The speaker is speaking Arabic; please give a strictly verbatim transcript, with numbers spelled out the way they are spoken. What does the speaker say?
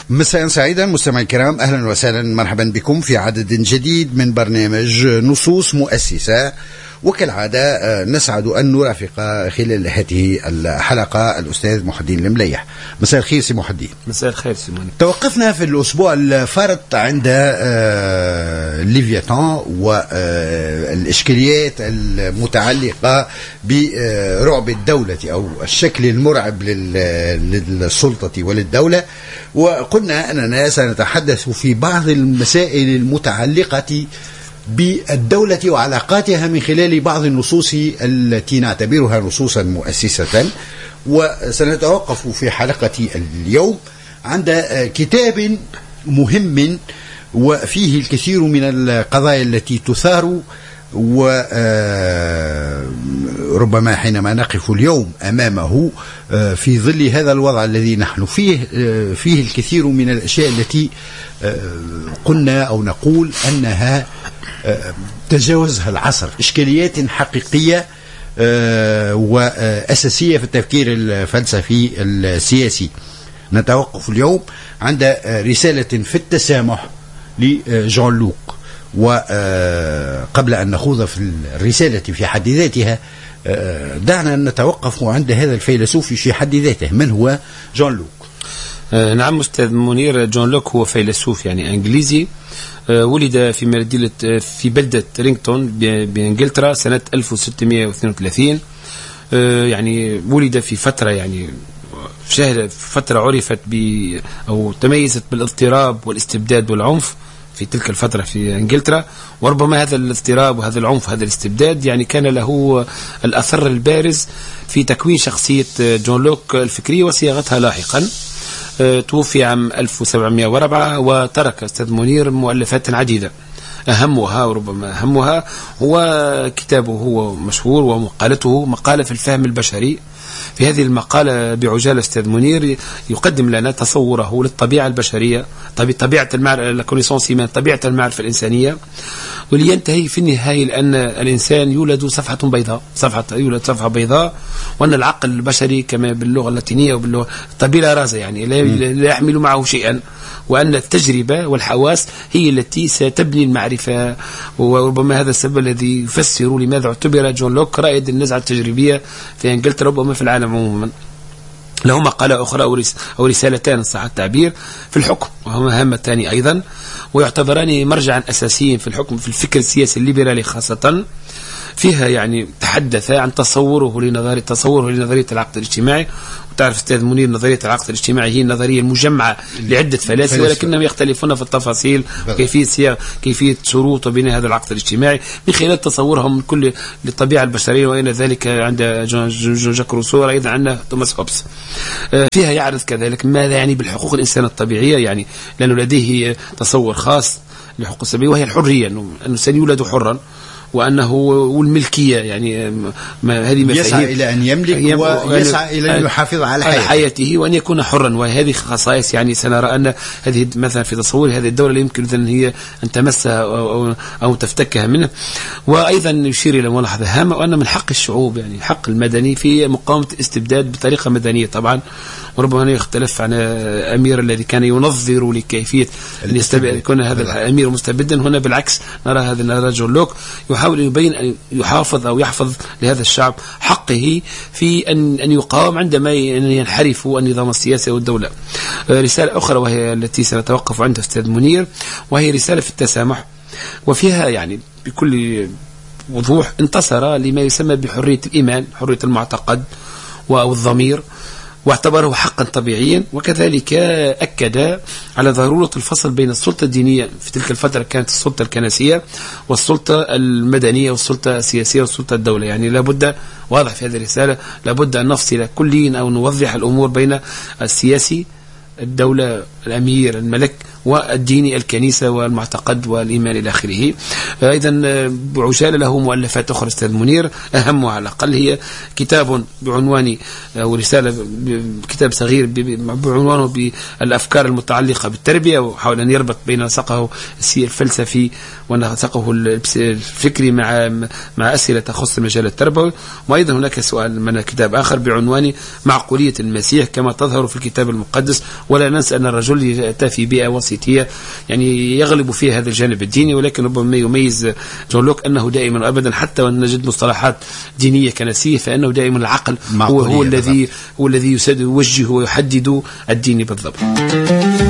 مساء سعيدا مستمعي الكرام، أهلا وسهلا، مرحبا بكم في عدد جديد من برنامج نصوص مؤسسة. وكالعادة نسعد أن نرافق خلال هذه الحلقة الأستاذ محي الدين المليح. مساء الخير سي محي الدين. مساء الخير سيموني. توقفنا في الأسبوع الفارط عند ليفياتان والإشكاليات المتعلقة برعب الدولة أو الشكل المرعب للسلطة وللدولة، وقلنا أننا سنتحدث في بعض المسائل المتعلقة بالدولة وعلاقاتها من خلال بعض النصوص التي نعتبرها نصوصا مؤسسة. وسنتوقف في حلقة اليوم عند كتاب مهم وفيه الكثير من القضايا التي تثار، وربما حينما نقف اليوم أمامه في ظل هذا الوضع الذي نحن فيه فيه الكثير من الأشياء التي قلنا أو نقول أنها تجاوزها العصر، إشكاليات حقيقية وأساسية في التفكير الفلسفي السياسي. نتوقف اليوم عند رسالة في التسامح لجون لوك. وقبل أن نخوض في الرسالة في حد ذاتها، دعنا نتوقف عند هذا الفيلسوف في حد ذاته. من هو جون لوك؟ نعم أستاذ منير، جون لوك هو فيلسوف يعني إنجليزي، ولد في مدينة في بلدة رينغتون بإنجلترا سنة ألف وستمائة واثنين وثلاثين. يعني ولد في فترة يعني شهر فترة عرفت ب أو تميزت بالاضطراب والاستبداد والعنف في تلك الفترة في إنجلترا. وربما هذا الاضطراب وهذا العنف وهذا الاستبداد يعني كان له الأثر البارز في تكوين شخصية جون لوك الفكرية وصياغتها لاحقا. توفي عام ألف وسبعمائة وأربعة وترك أستاذ منير مؤلفات عديدة، أهمها وربما أهمها هو كتابه هو مشهور ومقالته مقالة في الفهم البشري. في هذه المقالة بعجالة أستاذ منير يقدم لنا تصوره للطبيعة البشرية، طبيعة المعرفة طبيعة المعرفة الإنسانية، ولينتهي في النهاية لأن الإنسان يولد صفحة بيضاء، صفحة يولد صفحة بيضاء، وأن العقل البشري كما باللغة اللاتينية وباللغة طبيعة رازة يعني لا يحمل معه شيئا، وأن التجربة والحواس هي التي ستبني المعرفة. وربما هذا السبب الذي يفسر لماذا اعتبر جون لوك رائد النزعة التجريبية في إنجلترا ربما في العالم عموما. له مقالة أخرى أو رسالتان صح التعبير في الحكم، وهما هامتان أيضا، ويعتبران مرجعا أساسيا في الحكم في الفكر السياسي الليبرالي خاصة. فيها يعني تحدث عن تصوره لنظرية تصوره لنظرية العقد الاجتماعي. وتعرف أستاذ منير نظرية العقد الاجتماعي هي النظرية المجمعة لعدة فلاسفة، ولكنهم يختلفون في التفاصيل وكيفية صياغ كيفية شروط وبناء هذا العقد الاجتماعي من خلال تصورهم من كل للطبيعة البشرية، وإن ذلك عند جون جاك روسو أيضا عند توماس هوبس. فيها يعرض كذلك ماذا يعني بالحقوق الإنسان الطبيعية، يعني لأنه لديه تصور خاص لحقوق السبيل وهي الحرية، أنه الإنسان يولد حرا، وأنه والملكية يعني ما هذه يسعى إلى أن يملك ويسعى إلى أن يحافظ على حياته. حياته وأن يكون حرا. وهذه خصائص يعني سنرى أن هذه مثلا في تصور هذه الدولة لا يمكن أن هي أن تمسها أو, أو, أو تفتكها منه. وأيضا يشير إلى ملاحظة هامة، وأن من حق الشعوب يعني الحق المدني في مقاومة الاستبداد بطريقة مدنية طبعا. وربما يختلف عن أمير الذي كان ينظر لكيفية أن يكون هذا الأمير مستبدا. هنا بالعكس نرى هذا نرى جون لوك يحاول أن يبين أن يحافظ أو يحفظ لهذا الشعب حقه في أن أن يقاوم عندما ينحرف النظام السياسي والدولة. رسالة أخرى وهي التي سنتوقف عندها أستاذ منير، وهي رسالة في التسامح، وفيها يعني بكل وضوح انتصر لما يسمى بحرية الإيمان، حرية المعتقد والضمير، واعتبره حقا طبيعيا. وكذلك أكد على ضرورة الفصل بين السلطة الدينية في تلك الفترة كانت السلطة الكنسية والسلطة المدنية والسلطة السياسية والسلطة الدولة. يعني لابد واضح في هذه الرسالة لابد أن نفصل كليا أو نوضح الأمور بين السياسي الدولة الأمير الملك والديني الكنيسة والمعتقد والإيمان إلى آخره. أيضا بعجالة له مؤلفات أخرى أستاذ منير، أهمها على الأقل هي كتاب بعنوان أو رسالة كتاب صغير بعنوانه بالأفكار المتعلقة بالتربية، وحاول أن يربط بين نسقه الفلسفي ونسقه الفكري مع مع أسئلة تخص المجال التربوي. وأيضا هناك سؤال من كتاب آخر بعنوان معقولية المسيح كما تظهر في الكتاب المقدس. ولا ننسى أن الرجل الكل أتى في بيئة وسطية يعني يغلب فيها هذا الجانب الديني، ولكن ربما يميز جون لوك أنه دائما أبدا حتى وأن نجد مصطلحات دينية كنسية فإنه دائما العقل هو, هو الذي هو الذي يوجه ويحدد الدين بالضبط.